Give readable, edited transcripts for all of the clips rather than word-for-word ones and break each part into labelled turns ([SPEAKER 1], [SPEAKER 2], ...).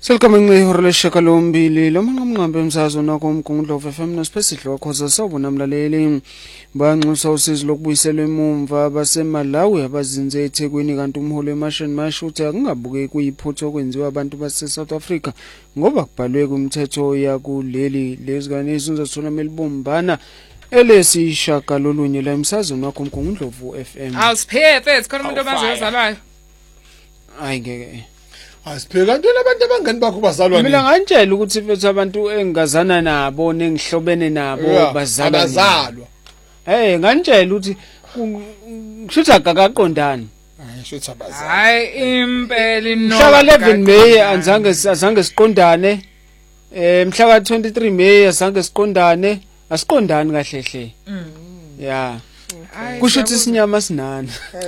[SPEAKER 1] Selkamengwe ihora leshakalombili lo manqamnqambe emsakazo nakho uMgungundlovu FM nosiphesidlo wakhoza sawubona mlaleli banxusa usizo lokubuyisela emumva baseMalawi abazinze eThekwini kanti umholi weMashini Mash uthi akungabuke kuyiphutho okwenziwa abantu base South Africa ngoba kubhalwe kumthetho yakuleli lezikane izunza sona melibumbana elesishaka lolunye la emsakazweni wakho uMgungundlovu FM.
[SPEAKER 2] Awusiphephe sikhona umuntu omazezalayo.
[SPEAKER 1] Hayi ngeke
[SPEAKER 3] Asipheka ntona abantu abangani bakho bazalwa nini?
[SPEAKER 1] Mina ngantshela ukuthi mfethu abantu engazana nabo nengihlobene nabo bazalwa. Ngantshela ukuthi kushuthi akaqondani.
[SPEAKER 3] Shuthi abazali.
[SPEAKER 2] Hayi impela ino.
[SPEAKER 1] Mhla 11 May azange siqondane. Mhla 23 May azange siqondane. Asiqondani kahle hle. Yeah. Kushuthi isinyama sinana.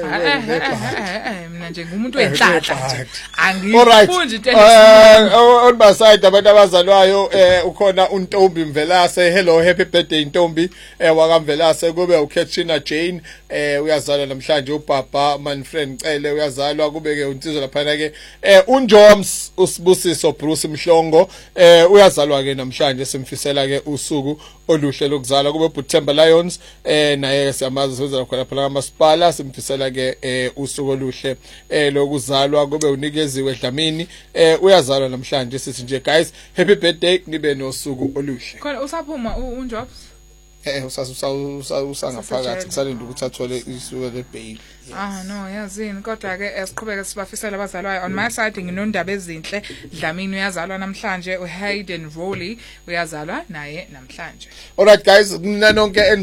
[SPEAKER 2] Mina nje ngumuntu wenhlanhla. Angiyifunji into
[SPEAKER 3] on my side abantu abazalwayo ukhona uNtombi Mvelase. Hello, happy birthday Ntombi wakamvelase. Kube uKatrina Jane uyazalwa namhlanje, ubaba Manfred Cele uyazalwa, kube ke uNtizwa laphana ke uNjoms uSibusiso Bruce Mhlongo uyazalwa ke namhlanje, simfisela ke usuku oluhle lokuzalwa. Kube uThemba Lions naye siyamazi sozala khona phela kaMasipala, simfisela ke usuku oluhle lokuzalwa. Kube unikeziwe Dlamini uyazalwa namhlanje, sithi nje guys happy birthday, nibe nosuku oluhle.
[SPEAKER 2] Khona usaphuma uNjobs?
[SPEAKER 3] Usangaphakathi kusalinde ukuthi athole isuku lebail.
[SPEAKER 2] No, yazini kodwa ke siqhubeke sibafisela abazalwayo. On my side nginondaba ezinhle. Dlamini uyazalwa namhlanje, uHayden Rowley uyazalwa naye namhlanje.
[SPEAKER 3] Alright guys, mina nonke